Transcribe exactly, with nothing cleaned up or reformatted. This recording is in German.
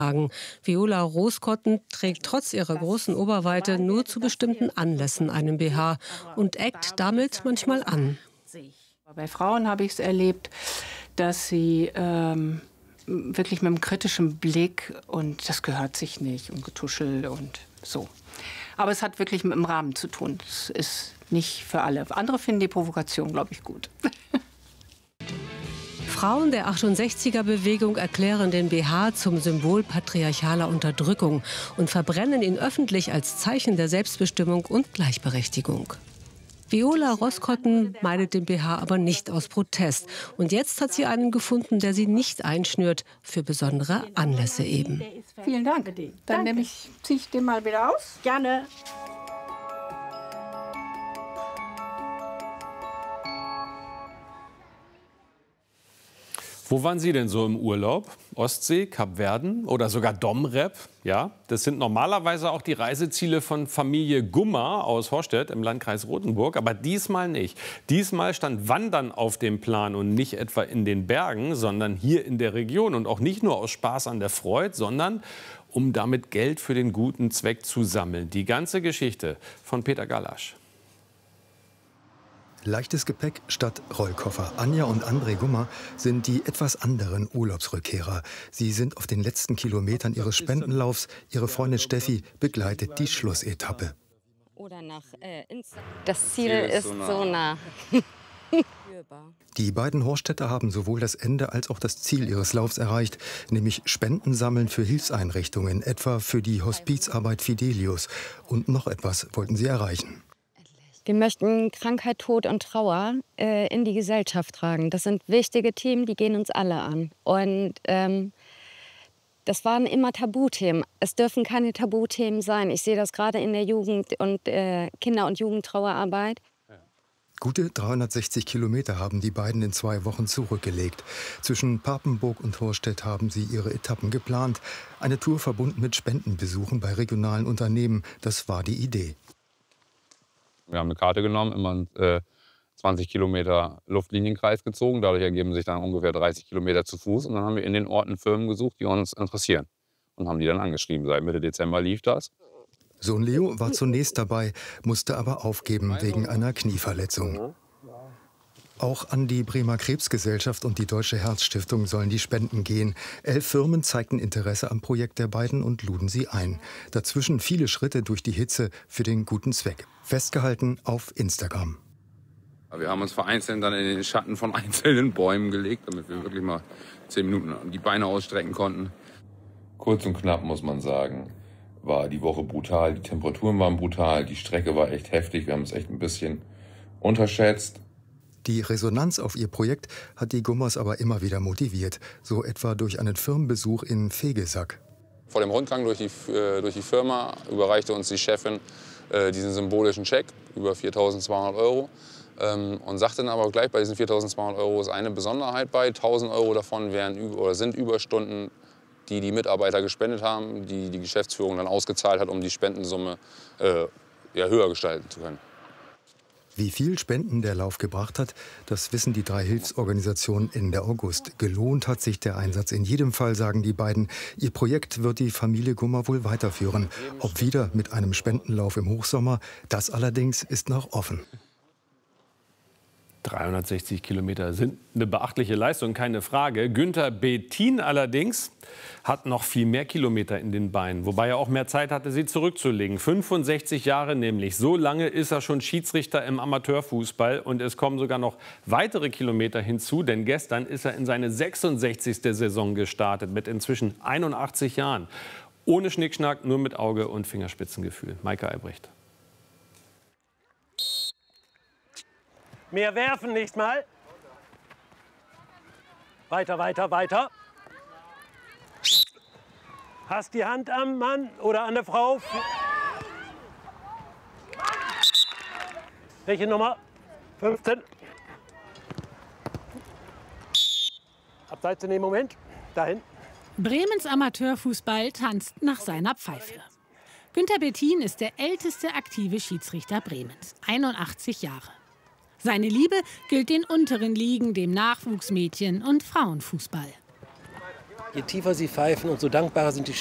Viola Roskotten trägt trotz ihrer großen Oberweite nur zu bestimmten Anlässen einen B H und eckt damit manchmal an. Bei Frauen habe ich es erlebt, dass sie ähm, wirklich mit einem kritischen Blick und das gehört sich nicht und Getuschel und so. Aber es hat wirklich mit dem Rahmen zu tun. Es ist nicht für alle. Andere finden die Provokation, glaube ich, gut. Frauen der achtundsechziger-Bewegung erklären den B H zum Symbol patriarchaler Unterdrückung und verbrennen ihn öffentlich als Zeichen der Selbstbestimmung und Gleichberechtigung. Viola Roskotten meidet den B H aber nicht aus Protest. Und jetzt hat sie einen gefunden, der sie nicht einschnürt, für besondere Anlässe eben. Vielen Dank. Dann nehme ich, ziehe ich den mal wieder aus. Gerne. Wo waren Sie denn so im Urlaub? Ostsee, Kapverden oder sogar Domrep? Ja, das sind normalerweise auch die Reiseziele von Familie Gummer aus Horstedt im Landkreis Rothenburg. Aber diesmal nicht. Diesmal stand Wandern auf dem Plan und nicht etwa in den Bergen, sondern hier in der Region. Und auch nicht nur aus Spaß an der Freude, sondern um damit Geld für den guten Zweck zu sammeln. Die ganze Geschichte von Peter Galasch. Leichtes Gepäck statt Rollkoffer. Anja und André Gummer sind die etwas anderen Urlaubsrückkehrer. Sie sind auf den letzten Kilometern ihres Spendenlaufs. Ihre Freundin Steffi begleitet die Schlussetappe. Das Ziel ist so nah. Die beiden Horstedter haben sowohl das Ende als auch das Ziel ihres Laufs erreicht, nämlich Spenden sammeln für Hilfseinrichtungen, etwa für die Hospizarbeit Fidelius. Und noch etwas wollten sie erreichen. Wir möchten Krankheit, Tod und Trauer äh, in die Gesellschaft tragen. Das sind wichtige Themen, die gehen uns alle an. Und ähm, das waren immer Tabuthemen. Es dürfen keine Tabuthemen sein. Ich sehe das gerade in der Jugend- und äh, Kinder- und Jugendtrauerarbeit. Gute dreihundertsechzig Kilometer haben die beiden in zwei Wochen zurückgelegt. Zwischen Papenburg und Horstedt haben sie ihre Etappen geplant. Eine Tour verbunden mit Spendenbesuchen bei regionalen Unternehmen, das war die Idee. Wir haben eine Karte genommen, immer äh, zwanzig Kilometer Luftlinienkreis gezogen. Dadurch ergeben sich dann ungefähr dreißig Kilometer zu Fuß. Und dann haben wir in den Orten Firmen gesucht, die uns interessieren. Und haben die dann angeschrieben. Seit Mitte Dezember lief das. Sohn Leo war zunächst dabei, musste aber aufgeben wegen einer Knieverletzung. Auch an die Bremer Krebsgesellschaft und die Deutsche Herzstiftung sollen die Spenden gehen. Elf Firmen zeigten Interesse am Projekt der beiden und luden sie ein. Dazwischen viele Schritte durch die Hitze für den guten Zweck. Festgehalten auf Instagram. Wir haben uns vereinzelt dann in den Schatten von einzelnen Bäumen gelegt, damit wir wirklich mal zehn Minuten die Beine ausstrecken konnten. Kurz und knapp muss man sagen, war die Woche brutal. Die Temperaturen waren brutal, die Strecke war echt heftig. Wir haben es echt ein bisschen unterschätzt. Die Resonanz auf ihr Projekt hat die Gummers aber immer wieder motiviert, so etwa durch einen Firmenbesuch in Vegesack. Vor dem Rundgang durch die, äh, durch die Firma überreichte uns die Chefin äh, diesen symbolischen Scheck über viertausendzweihundert Euro ähm, und sagte dann aber gleich, bei diesen viertausendzweihundert Euro ist eine Besonderheit bei. tausend Euro davon wären, oder sind Überstunden, die die Mitarbeiter gespendet haben, die die Geschäftsführung dann ausgezahlt hat, um die Spendensumme äh, ja, höher gestalten zu können. Wie viel Spenden der Lauf gebracht hat, das wissen die drei Hilfsorganisationen Ende August. Gelohnt hat sich der Einsatz in jedem Fall, sagen die beiden. Ihr Projekt wird die Familie Gummer wohl weiterführen. Ob wieder mit einem Spendenlauf im Hochsommer, das allerdings ist noch offen. dreihundertsechzig Kilometer sind eine beachtliche Leistung, keine Frage. Günther Bettin allerdings hat noch viel mehr Kilometer in den Beinen, wobei er auch mehr Zeit hatte, sie zurückzulegen. fünfundsechzig Jahre nämlich. So lange ist er schon Schiedsrichter im Amateurfußball und es kommen sogar noch weitere Kilometer hinzu, denn gestern ist er in seine sechsundsechzigste Saison gestartet mit inzwischen einundachtzig Jahren. Ohne Schnickschnack, nur mit Auge und Fingerspitzengefühl. Maike Albrecht. Mehr werfen nicht mal. Weiter, weiter, weiter. Hast die Hand am Mann oder an der Frau. Welche Nummer? fünfzehn. Abseits in dem Moment. Dahin. Bremens Amateurfußball tanzt nach seiner Pfeife. Günther Bettin ist der älteste aktive Schiedsrichter Bremens. einundachtzig Jahre. Seine Liebe gilt den unteren Ligen, dem Nachwuchsmädchen- und Frauenfußball. Je tiefer sie pfeifen, umso dankbarer sind die